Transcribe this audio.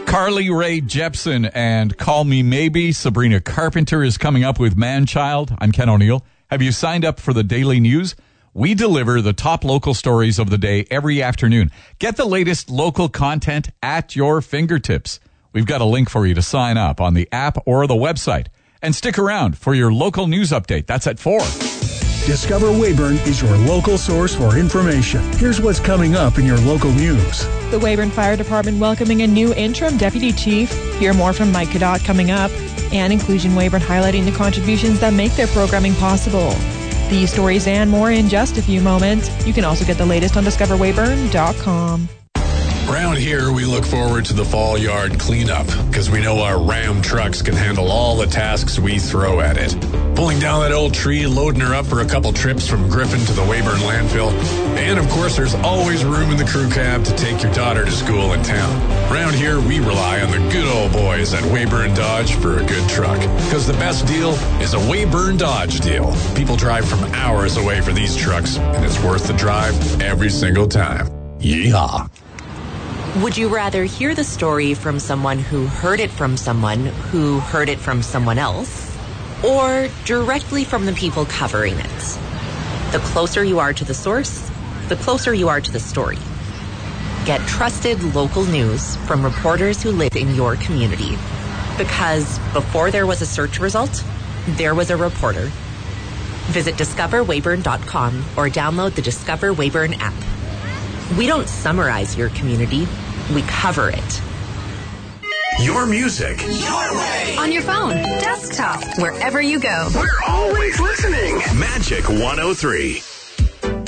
Carly Rae Jepsen and Call Me Maybe. Sabrina Carpenter is coming up with Man-Child. I'm Ken O'Neill. Have you signed up for the Daily News? We deliver the top local stories of the day every afternoon. Get the latest local content at your fingertips. We've got a link for you to sign up on the app or the website. And stick around for your local news update. That's at 4. Discover Weyburn is your local source for information. Here's what's coming up in your local news. The Weyburn Fire Department welcoming a new interim deputy chief. Hear more from Mike Cadot coming up. And Inclusion Weyburn highlighting the contributions that make their programming possible. These stories and more in just a few moments. You can also get the latest on discoverweyburn.com. Around here, we look forward to the fall yard cleanup because we know our Ram trucks can handle all the tasks we throw at it. Pulling down that old tree, loading her up for a couple trips from Griffin to the Weyburn landfill. And of course, there's always room in the crew cab to take your daughter to school in town. Around here, we rely on the good old boys at Weyburn Dodge for a good truck. Because the best deal is a Weyburn Dodge deal. People drive from hours away for these trucks, and it's worth the drive every single time. Yeehaw. Would you rather hear the story from someone who heard it from someone who heard it from someone else, or directly from the people covering it? The closer you are to the source, the closer you are to the story. Get trusted local news from reporters who live in your community. Because before there was a search result, there was a reporter. Visit discoverweyburn.com or download the Discover Weyburn app. We don't summarize your community, we cover it. Your music, your way. On your phone, desktop, wherever you go. We're always listening. Magic 103.